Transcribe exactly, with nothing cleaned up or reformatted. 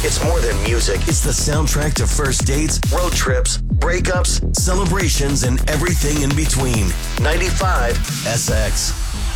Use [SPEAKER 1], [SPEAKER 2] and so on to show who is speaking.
[SPEAKER 1] It's more than music. It's the soundtrack to first dates, road trips, breakups, celebrations, and everything in between. ninety-five S X.